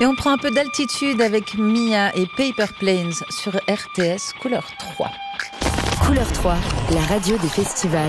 Et on prend un peu d'altitude avec Mia et Paper Planes sur RTS Couleur 3. Couleur 3, la radio des festivals.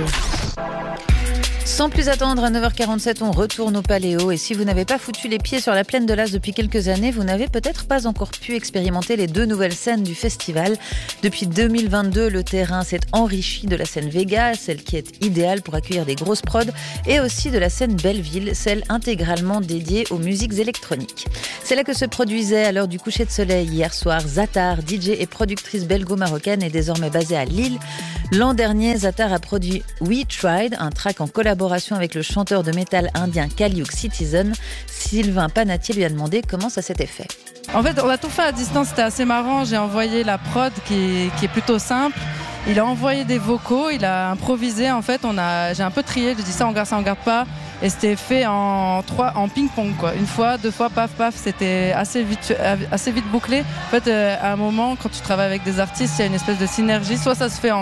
Sans plus attendre, à 9h47, on retourne au Paléo. Et si vous n'avez pas foutu les pieds sur la plaine de l'As depuis quelques années, vous n'avez peut-être pas encore pu expérimenter les 2 nouvelles scènes du festival. Depuis 2022, le terrain s'est enrichi de la scène Vega, celle qui est idéale pour accueillir des grosses prods, et aussi de la scène Belleville, celle intégralement dédiée aux musiques électroniques. C'est là que se produisait, à l'heure du coucher de soleil hier soir, Zatar, DJ et productrice belgo-marocaine, est désormais basée à Lille. L'an dernier, Zatar a produit We Tried, un track en collaboration avec le chanteur de métal indien Kaliuk Citizen. Sylvain Panatier lui a demandé comment ça s'était fait. En fait, on a tout fait à distance, c'était assez marrant. J'ai envoyé la prod qui est plutôt simple. Il a envoyé des vocaux, il a improvisé. En fait, j'ai un peu trié, j'ai dit ça on garde pas. Et c'était fait en ping-pong, quoi. Une fois, 2 fois, paf, paf, c'était assez vite bouclé. En fait, à un moment, quand tu travailles avec des artistes, il y a une espèce de synergie. Soit ça se fait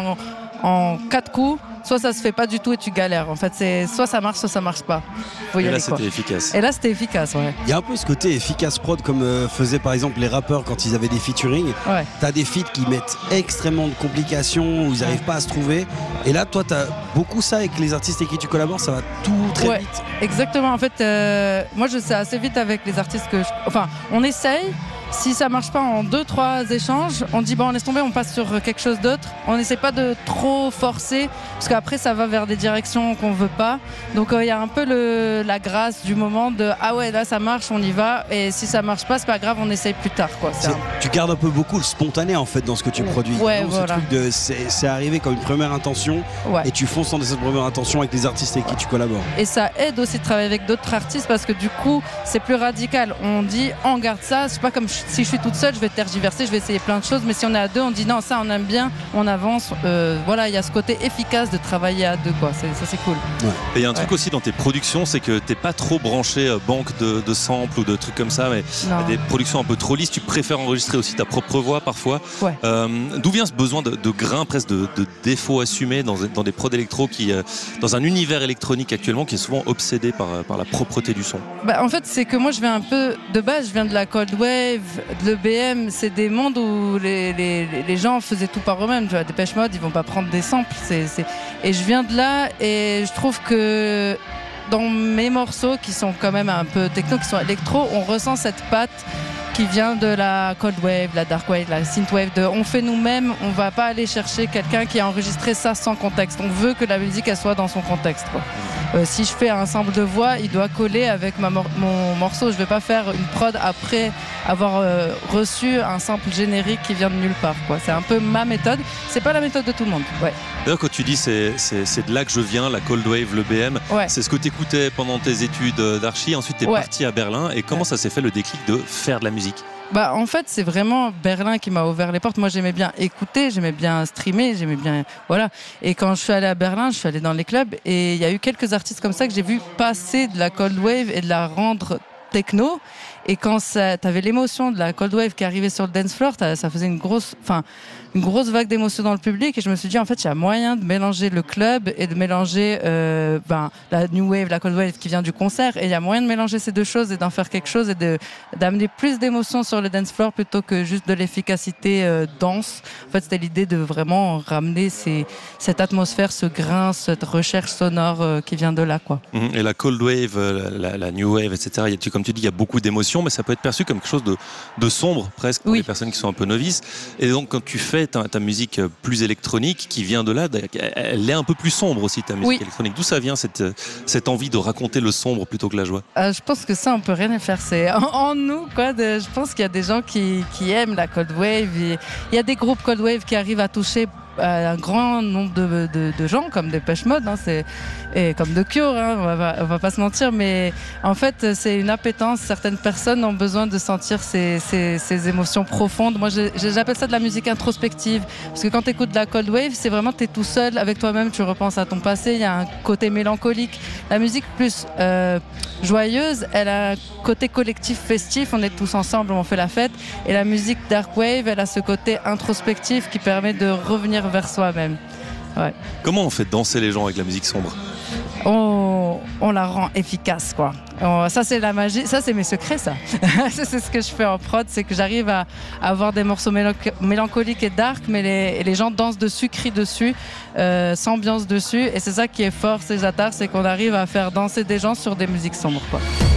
en 4 coups, soit ça se fait pas du tout et tu galères. En fait, c'est soit ça marche, soit ça marche pas. Et là, c'était efficace. Et là, c'était efficace, ouais. Il y a un peu ce côté efficace prod comme faisaient par exemple les rappeurs quand ils avaient des featuring. Ouais. T'as des feats qui mettent extrêmement de complications, où ils n'arrivent pas à se trouver. Et là, toi, t'as beaucoup ça avec les artistes avec qui tu collabores, ça va tout très vite. Exactement. En fait, moi, je sais assez vite avec les artistes enfin, on essaye. Si ça marche pas en 2-3 échanges, on dit bon, on laisse tomber, on passe sur quelque chose d'autre. On n'essaie pas de trop forcer, parce qu'après ça va vers des directions qu'on veut pas. Donc il y a un peu la grâce du moment de ah ouais, là ça marche, on y va. Et si ça marche pas, c'est pas grave, on essaye plus tard, quoi. Tu gardes un peu beaucoup le spontané en fait dans ce que tu produis. Ouais, non, voilà. Ce truc de c'est arrivé comme une première intention, ouais. Et tu fonces dans cette première intention avec les artistes avec qui tu collabores. Et ça aide aussi de travailler avec d'autres artistes parce que du coup c'est plus radical. On dit on garde ça, c'est pas comme si je suis toute seule, je vais tergiverser, je vais essayer plein de choses, mais si on est à 2, on dit non, ça on aime bien, on avance. Voilà, il y a ce côté efficace de travailler à 2, quoi. Ça c'est cool. Ouais. Et il y a un truc aussi dans tes productions, c'est que t'es pas trop branché banque de samples ou de trucs comme ça, mais des productions un peu trop lisses. Tu préfères enregistrer aussi ta propre voix parfois. Ouais. D'où vient ce besoin de grain, presque de défaut assumé dans des prods électro dans un univers électronique actuellement qui est souvent obsédé par la propreté du son? En fait, c'est que moi je viens un peu de base, je viens de la Cold Wave, de l'EBM, c'est des mondes où les gens faisaient tout par eux-mêmes. Tu vois, Depeche Mode, ils vont pas prendre des samples. Et je viens de là et je trouve que dans mes morceaux qui sont quand même un peu techno, qui sont électro, on ressent cette patte qui vient de la Cold Wave, la Dark Wave, la Synth Wave. On fait nous-mêmes, on va pas aller chercher quelqu'un qui a enregistré ça sans contexte. On veut que la musique elle soit dans son contexte, quoi. Si je fais un sample de voix, il doit coller avec mon morceau. Je vais pas faire une prod après avoir reçu un sample générique qui vient de nulle part, quoi. C'est un peu ma méthode. C'est pas la méthode de tout le monde. Ouais. D'ailleurs, quand tu dis c'est de là que je viens, la Cold Wave, le BM, ouais. C'est ce que tu écoutais pendant tes études d'archi. Ensuite, tu es parti à Berlin. Et comment ça s'est fait le déclic de faire de la musique? En fait, c'est vraiment Berlin qui m'a ouvert les portes. Moi, j'aimais bien écouter, j'aimais bien streamer, j'aimais bien... Voilà. Et quand je suis allée à Berlin, je suis allée dans les clubs et il y a eu quelques artistes comme ça que j'ai vu passer de la Cold Wave et de la rendre techno. Et quand t'avais l'émotion de la Cold Wave qui arrivait sur le dance floor, ça faisait une grosse vague d'émotions dans le public. Et je me suis dit, en fait, il y a moyen de mélanger le club et de mélanger la New Wave, la Cold Wave qui vient du concert. Et il y a moyen de mélanger ces deux choses et d'en faire quelque chose et d'amener plus d'émotions sur le dance floor plutôt que juste de l'efficacité danse. En fait, c'était l'idée de vraiment ramener cette atmosphère, ce grain, cette recherche sonore qui vient de là, quoi. Et la Cold Wave, la New Wave, etc., comme tu dis, il y a beaucoup d'émotions, mais ça peut être perçu comme quelque chose de sombre presque pour les personnes qui sont un peu novices. Et donc quand tu fais ta musique plus électronique qui vient de là, elle est un peu plus sombre aussi, ta musique électronique. D'où ça vient cette envie de raconter le sombre plutôt que la joie? Je pense que ça on peut rien y faire, c'est en nous, quoi. Je pense qu'il y a des gens qui aiment la Cold Wave. Il y a des groupes Cold Wave qui arrivent à toucher un grand nombre de gens comme Depeche Mode, et comme The Cure, on va pas se mentir, mais en fait c'est une appétence. Certaines personnes ont besoin de sentir ces émotions profondes. Moi j'appelle ça de la musique introspective, parce que quand tu écoutes de la Cold Wave, c'est vraiment t'es tout seul avec toi-même, tu repenses à ton passé, il y a un côté mélancolique. La musique plus joyeuse, elle a un côté collectif, festif, on est tous ensemble, on fait la fête, et la musique Dark Wave, elle a ce côté introspectif qui permet de revenir vers soi-même. Ouais. Comment on fait danser les gens avec la musique sombre? On on la rend efficace, quoi. Ça, c'est la magie. Ça, c'est mes secrets, ça. C'est ce que je fais en prod, c'est que j'arrive à avoir des morceaux mélancoliques et dark, mais les gens dansent dessus, crient dessus, s'ambiancent dessus. Et c'est ça qui est fort chez Jattar, c'est qu'on arrive à faire danser des gens sur des musiques sombres, quoi.